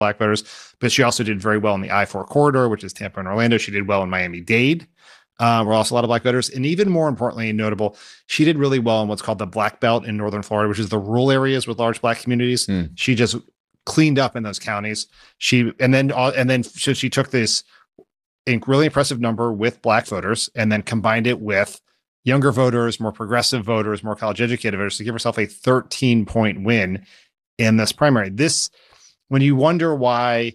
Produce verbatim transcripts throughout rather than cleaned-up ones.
black voters, but she also did very well in the I four corridor, which is Tampa and Orlando. She did well in Miami-Dade, uh, where also a lot of black voters. And even more importantly and notable, she did really well in what's called the Black Belt in Northern Florida, which is the rural areas with large black communities. Mm. She just cleaned up in those counties. She, and then, and then so she took this really impressive number with black voters and then combined it with younger voters, more progressive voters, more college educated voters to give herself a thirteen point win in this primary. This, when you wonder why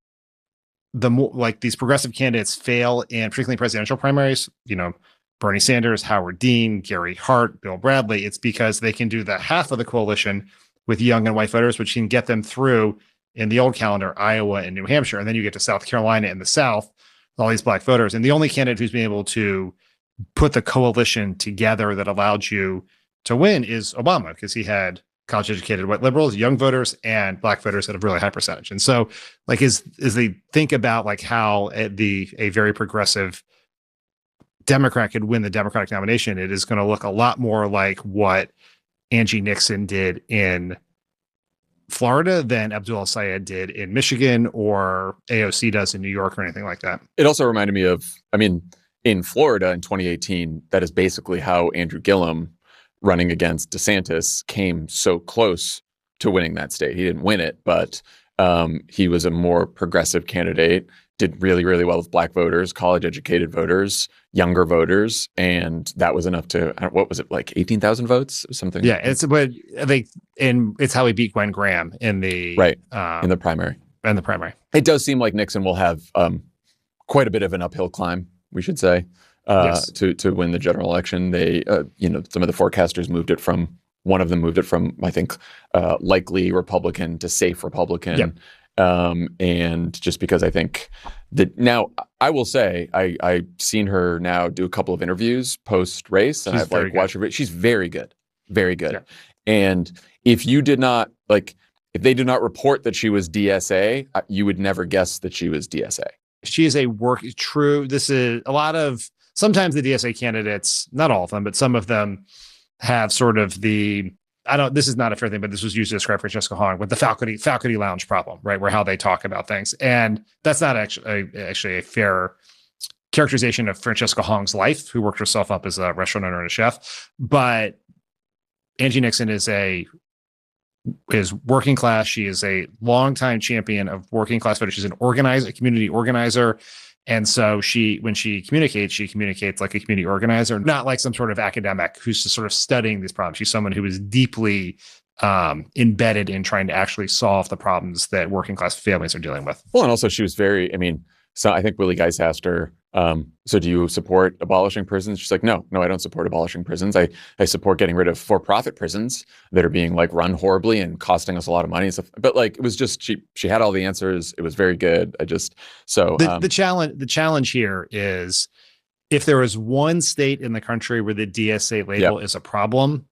the more like these progressive candidates fail in particularly presidential primaries, you know, Bernie Sanders, Howard Dean, Gary Hart, Bill Bradley, it's because they can do the half of the coalition with young and white voters, which can get them through in the old calendar, Iowa and New Hampshire. And then you get to South Carolina and the South, all these black voters. And the only candidate who's been able to put the coalition together that allowed you to win is Obama, because he had college educated white liberals, young voters, and black voters at a really high percentage. And so like, as, as they think about like how the, a very progressive Democrat could win the Democratic nomination, it is going to look a lot more like what Angie Nixon did in Florida than Abdul El-Sayed did in Michigan or A O C does in New York or anything like that. It also reminded me of, I mean, in Florida in twenty eighteen, that is basically how Andrew Gillum running against DeSantis came so close to winning that state. He didn't win it, but um, he was a more progressive candidate, did really, really well with black voters, college-educated voters, younger voters, and that was enough to, what was it, like eighteen thousand votes or something? Yeah, it's but I think, and it's how he beat Gwen Graham in the right um, in the primary. In the primary, it does seem like Nixon will have um, quite a bit of an uphill climb, we should say, uh, yes. to to win the general election. They, uh, you know, some of the forecasters moved it from one of them moved it from I think uh, likely Republican to safe Republican. Yep. Um, and just because I think that now I will say I I've seen her now do a couple of interviews post race, and she's I've like good. watched her. She's very good, very good. Yeah. And if you did not like, if they did not report that she was D S A, you would never guess that she was D S A. She is a work true. This is a lot of sometimes the D S A candidates, not all of them, but some of them have sort of the. I don't, this is not a fair thing, but this was used to describe Francesca Hong with the faculty, faculty lounge problem, right? Where how they talk about things. And that's not actually, a, actually a fair characterization of Francesca Hong's life, who worked herself up as a restaurant owner and a chef. But Angie Nixon is a, is working class. She is a longtime champion of working class voters. She's an organizer, a community organizer. And so she, when she communicates, she communicates like a community organizer, not like some sort of academic who's just sort of studying these problems. She's someone who is deeply um, embedded in trying to actually solve the problems that working class families are dealing with. Well, and also she was very, I mean, so I think Willie Geist asked her, um, so do you support abolishing prisons? She's like, no, no, I don't support abolishing prisons. I, I support getting rid of for-profit prisons that are being like run horribly and costing us a lot of money and stuff. But like, it was just, she, she had all the answers. It was very good. I just, so. The, um, the challenge, the challenge here is if there is one state in the country where the D S A label yep. is a problem,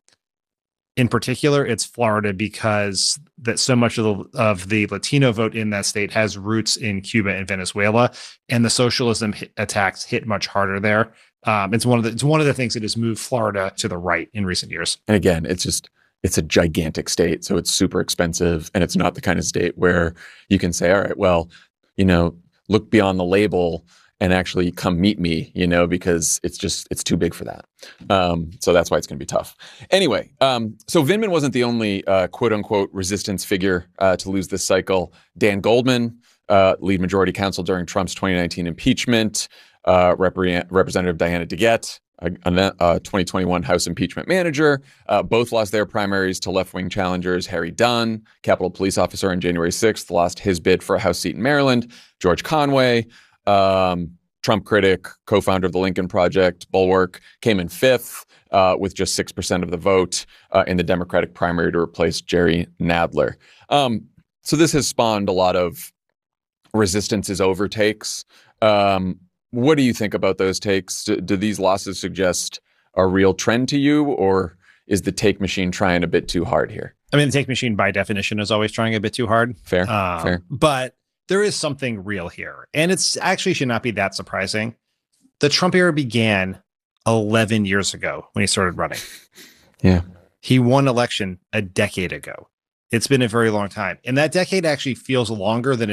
in particular, it's Florida, because that so much of the of the Latino vote in that state has roots in Cuba and Venezuela, and the socialism hit, attacks hit much harder there. Um, it's one of the it's one of the things that has moved Florida to the right in recent years. And again, it's just it's a gigantic state, so it's super expensive, and it's not the kind of state where you can say, all right, well, you know, look beyond the label and actually come meet me, you know, because it's just, it's too big for that. Um, so that's why it's going to be tough. Anyway, um, so Vindman wasn't the only uh, quote unquote resistance figure uh, to lose this cycle. Dan Goldman, uh, lead majority counsel during Trump's twenty nineteen impeachment, uh, Repre- Representative Diana DeGette, a, a twenty twenty-one House impeachment manager, uh, both lost their primaries to left-wing challengers. Harry Dunn, Capitol Police officer on January sixth, lost his bid for a House seat in Maryland. George Conway, Um, Trump critic, co-founder of the Lincoln Project, Bulwark, came in fifth uh, with just six percent of the vote uh, in the Democratic primary to replace Jerry Nadler. Um, so this has spawned a lot of resistance's overtakes. Um, what do you think about those takes? Do, do these losses suggest a real trend to you, or is the take machine trying a bit too hard here? I mean, the take machine by definition is always trying a bit too hard. Fair, um, fair. But there is something real here, and it's actually should not be that surprising. The Trump era began eleven years ago when he started running. Yeah. He won election a decade ago. It's been a very long time. And that decade actually feels longer than